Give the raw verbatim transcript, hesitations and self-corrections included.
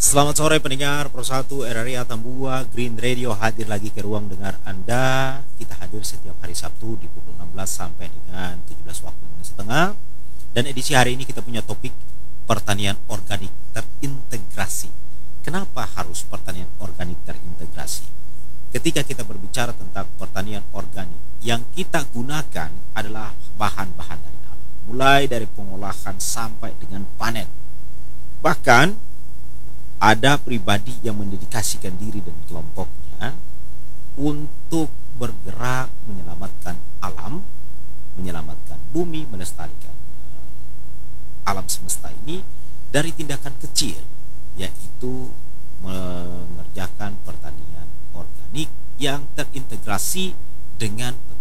Selamat sore pendengar Pro satu R R I Atambua Green Radio hadir lagi ke ruang dengar Anda. Kita hadir setiap hari Sabtu di pukul enam belas sampai dengan tujuh belas waktu Indonesia Tengah. Dan edisi hari ini kita punya topik pertanian organik terintegrasi. Kenapa harus pertanian organik terintegrasi? Ketika kita berbicara tentang pertanian organik, yang kita gunakan adalah bahan-bahan dari alam, mulai dari pengolahan sampai dengan panen. Bahkan ada pribadi yang mendedikasikan diri dan kelompoknya untuk bergerak menyelamatkan alam, menyelamatkan bumi, melestarikan alam semesta ini dari tindakan kecil, yaitu mengerjakan pertanian organik yang terintegrasi dengan